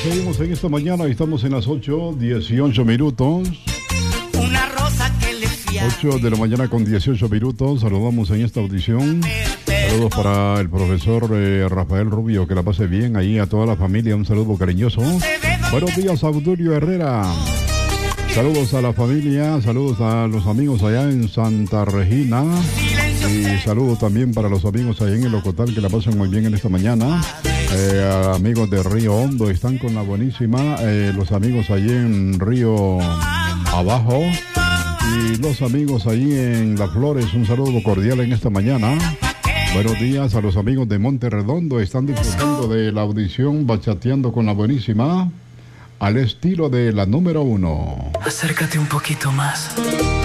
Seguimos en esta mañana y estamos en las 8:18 minutos. Una rosa que le 8 de la mañana con 18 minutos. Saludamos en esta audición. Saludos para el profesor Rafael Rubio, que la pase bien ahí a toda la familia. Un saludo cariñoso. Buenos días, Audulio Herrera. Saludos a la familia, saludos a los amigos allá en Santa Regina. Y saludos también para los amigos allá en el Ocotal, que la pasen muy bien en esta mañana. Amigos de Río Hondo están con la buenísima. Los amigos allí en Río Abajo. Y los amigos allí en Las Flores, un saludo cordial en esta mañana. Buenos días a los amigos de Monte Redondo. Están disfrutando de la audición Bachateando con la buenísima, al estilo de la número 1. Acércate un poquito más.